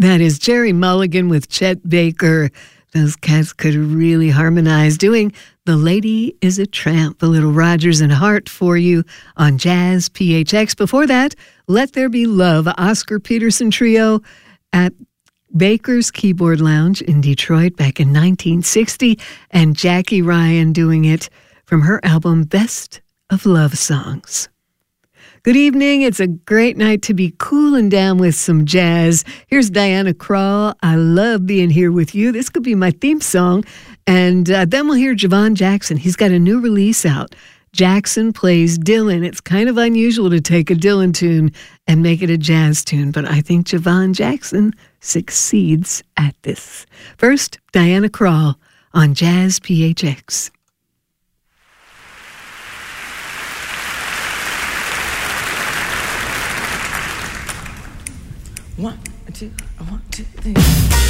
That is Jerry Mulligan with Chet Baker. Those cats could really harmonize doing The Lady is a Tramp, a little Rodgers and Hart for you on Jazz PHX. Before that, Let There Be Love, Oscar Peterson Trio at Baker's Keyboard Lounge in Detroit back in 1960, and Jackie Ryan doing it from her album Best of Love Songs. Good evening. It's a great night to be cooling down with some jazz. Here's Diana Krall. I love being here with you. This could be my theme song. And then we'll hear Javon Jackson. He's got a new release out. Jackson Plays Dylan. It's kind of unusual to take a Dylan tune and make it a jazz tune, but I think Javon Jackson succeeds at this. First, Diana Krall on Jazz PHX. 1, 2, 1, 2, 3.